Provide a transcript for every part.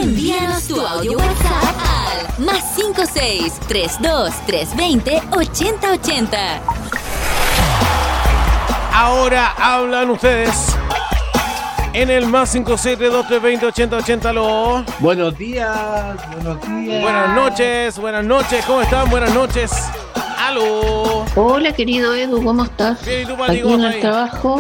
Envíanos tu audio WhatsApp al +56 32 320 8080. Ahora hablan ustedes en el +56 32 320 8080. Aló. Buenos días. Buenas noches, ¿cómo están? Buenas noches. Aló. Hola, querido Edu, ¿cómo estás? Bien, ¿y tú, Pati? Aquí en el trabajo.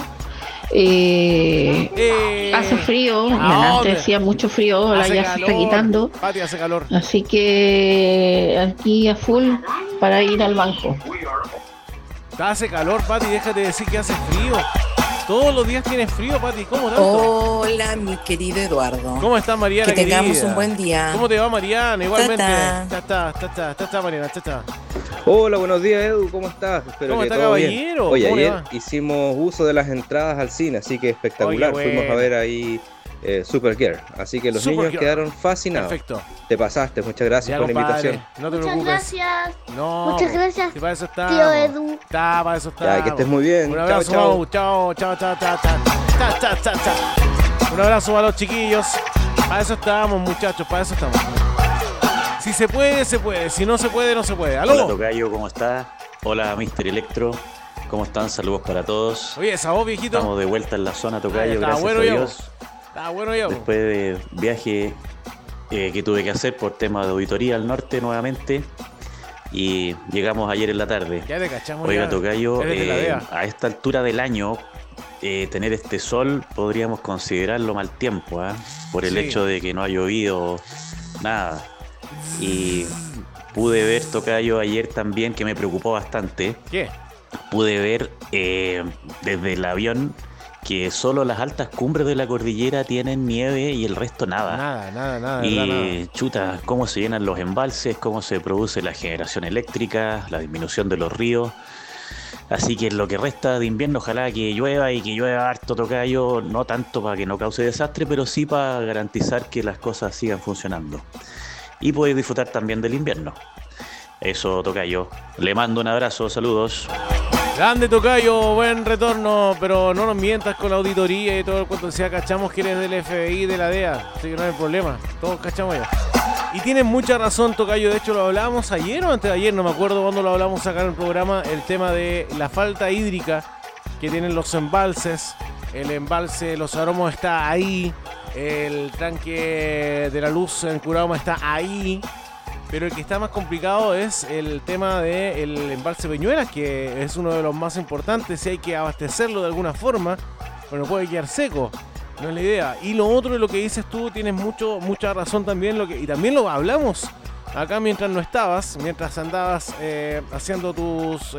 Hace frío, antes hacía mucho frío, ahora ya se está quitando. Pati, hace calor. Así que aquí a full para ir al banco. Hace calor, Pati, déjate decir que hace frío. Todos los días tienes frío, Pati, ¿cómo tanto? Hola, mi querido Eduardo. ¿Cómo estás, Mariana? Que tengamos querida? un buen día. ¿Cómo te va, Mariana? Igualmente. Ta-ta. Mariana, ta. Hola, buenos días, Edu, ¿cómo estás? Espero ¿Cómo que está, todo caballero? bien. Oye, ¿Cómo le ayer va? hicimos uso de las entradas al cine, así que espectacular. Oye, Fuimos a bueno. ver ahí Supergirl, así que los niños Supergirl. quedaron fascinados. Perfecto. Te pasaste, muchas gracias Ya, por la compadre, invitación. no te Muchas preocupes. gracias. No, Muchas gracias, si para eso está. tío Edu. Para eso está. Ya, que estés muy bien. Un abrazo, Chao, Mau. Chao. Un abrazo a los chiquillos. Para eso estábamos, muchachos, para eso estamos. Si se puede, se puede. Si no se puede, no se puede. Hola, ¿Aló? tocayo, ¿cómo estás? Hola, Mr. Electro. ¿Cómo están? Saludos para todos. Oye, esa voz, viejito. Estamos de vuelta en la zona, Ah, tocayo, está gracias bueno a ya, Dios. Está bueno ya. Después de viaje que tuve que hacer por tema de auditoría al norte nuevamente. Y llegamos ayer en la tarde. Ya te cachamos. Oiga, ya. tocayo, Eres de la DEA. a esta altura del año, tener este sol podríamos considerarlo mal tiempo, por el Sí. hecho de que no ha llovido nada. Y pude ver, tocayo, ayer también, que me preocupó bastante. ¿Qué? Pude ver desde el avión que solo las altas cumbres de la cordillera tienen nieve y el resto nada. Nada. Y nada. chuta, cómo se llenan los embalses, cómo se produce la generación eléctrica, la disminución de los ríos. Así que en lo que resta de invierno, ojalá que llueva y que llueva harto, tocayo, no tanto para que no cause desastre, pero sí para garantizar que las cosas sigan funcionando. Y poder disfrutar también del invierno. Eso, tocayo. Le mando un abrazo, saludos. Grande, tocayo, buen retorno, pero no nos mientas con la auditoría y todo el cuento. Decía, cachamos que eres del FBI, de la DEA, así que no hay problema, todos cachamos ya. Y tienes mucha razón, tocayo, de hecho lo hablábamos ayer o antes de ayer, no me acuerdo cuándo lo hablamos acá en el programa, el tema de la falta hídrica que tienen los embalses. El embalse de Los Aromos está ahí, el tanque de la luz en Curahoma está ahí. Pero el que está más complicado es el tema del embalse Peñuelas, que es uno de los más importantes y hay que abastecerlo de alguna forma, pero no puede quedar seco, no es la idea. Y lo otro de lo que dices tú, tienes mucha razón también, y también lo hablamos acá mientras no estabas, mientras andabas haciendo tus